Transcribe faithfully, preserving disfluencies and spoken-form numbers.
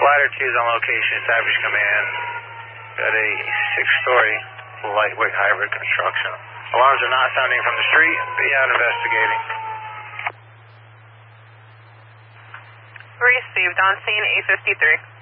Ladder two is on location, Savage Command. Got a six-story lightweight hybrid construction. Alarms are not sounding from the street. Be out investigating. Received on scene eight fifty-three.